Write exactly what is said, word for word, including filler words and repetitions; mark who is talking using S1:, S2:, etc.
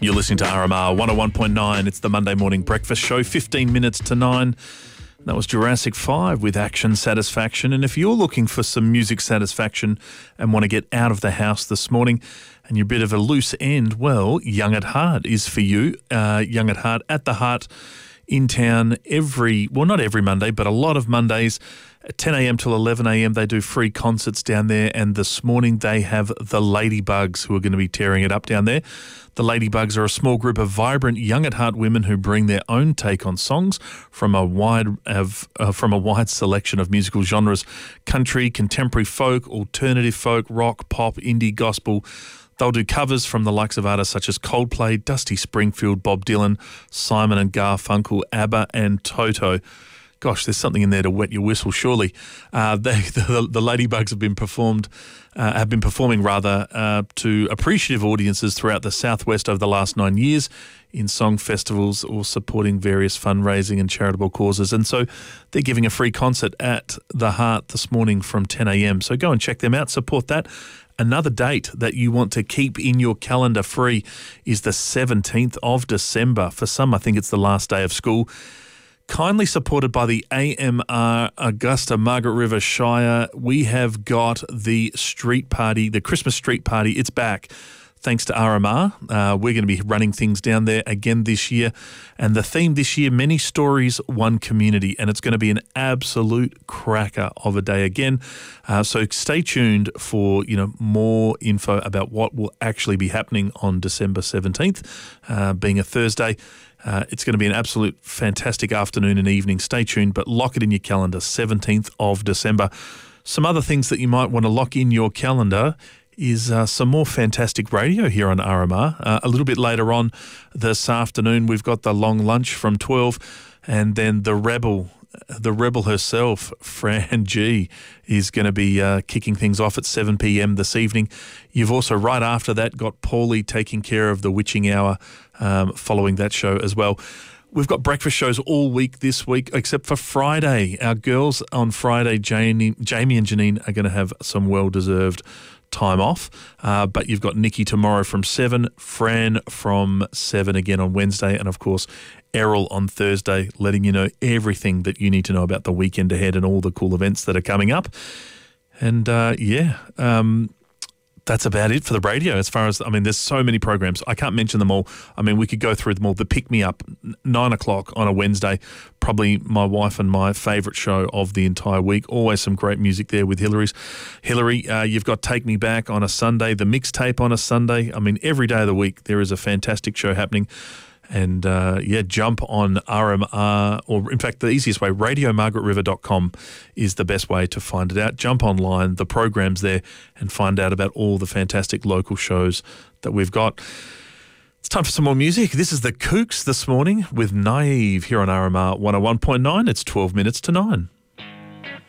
S1: You're listening to R M R one oh one point nine. It's the Monday Morning Breakfast Show, fifteen minutes to nine. That was Jurassic five with Action Satisfaction. And if you're looking for some music satisfaction and want to get out of the house this morning and you're a bit of a loose end, well, Young at Heart is for you. Uh, Young at Heart at the Heart in town every, well, not every Monday, but a lot of Mondays at ten a.m. till eleven a.m. They do free concerts down there, and this morning they have the Ladybugs who are going to be tearing it up down there. The Ladybugs are a small group of vibrant young at heart women who bring their own take on songs from a wide of, uh, from a wide selection of musical genres: country, contemporary folk, alternative folk, rock, pop, indie, gospel. They'll do covers from the likes of artists such as Coldplay, Dusty Springfield, Bob Dylan, Simon and Garfunkel, ABBA and Toto. Gosh, there's something in there to wet your whistle, surely. Uh, they, the, the Ladybugs have been performed, uh, have been performing rather uh, to appreciative audiences throughout the Southwest over the last nine years in song festivals or supporting various fundraising and charitable causes. And so they're giving a free concert at the Heart this morning from ten a.m. So go and check them out, support that. Another date that you want to keep in your calendar free is the seventeenth of December. For some, I think it's the last day of school. Kindly supported by the A M R Augusta Margaret River Shire, we have got the street party, the Christmas street party. It's back. Thanks to R M R. Uh, we're going to be running things down there again this year. And the theme this year, many stories, one community. And it's going to be an absolute cracker of a day again. Uh, so stay tuned for, you know, more info about what will actually be happening on December seventeenth, uh, being a Thursday. Uh, it's going to be an absolute fantastic afternoon and evening. Stay tuned, but lock it in your calendar, seventeenth of December. Some other things that you might want to lock in your calendar is uh, some more fantastic radio here on R M R. Uh, a little bit later on this afternoon, we've got the long lunch from twelve, and then the Rebel, the Rebel herself, Fran G, is going to be uh, kicking things off at seven p.m. this evening. You've also, right after that, got Paulie taking care of the Witching Hour um, following that show as well. We've got breakfast shows all week this week, except for Friday. Our girls on Friday, Jamie, Jamie and Janine, are going to have some well-deserved time off. Uh, but you've got Nikki tomorrow from seven, Fran from seven again on Wednesday, and of course Errol on Thursday, letting you know everything that you need to know about the weekend ahead and all the cool events that are coming up. And uh, yeah, um, that's about it for the radio as far as, I mean, there's so many programs. I can't mention them all. I mean, we could go through them all. The Pick Me Up, nine o'clock on a Wednesday, probably my wife and my favourite show of the entire week. Always some great music there with Hillary's. Hillary, uh, you've got Take Me Back on a Sunday, the mixtape on a Sunday. I mean, every day of the week there is a fantastic show happening. And, uh, yeah, jump on R M R, or in fact, the easiest way, radio margaret river dot com is the best way to find it out. Jump online, the program's there, and find out about all the fantastic local shows that we've got. It's time for some more music. This is the Kooks this morning with Naive here on R M R one oh one point nine. It's twelve minutes to nine.